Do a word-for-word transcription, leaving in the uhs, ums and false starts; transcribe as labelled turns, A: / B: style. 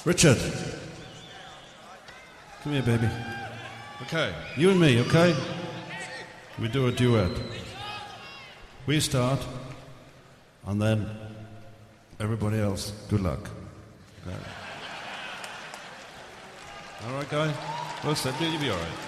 A: Richard. Come here, baby. Okay, you and me, okay? We do a duet. We start, and then everybody else, good luck. Okay. All right, guys? Well said, you'll be all right.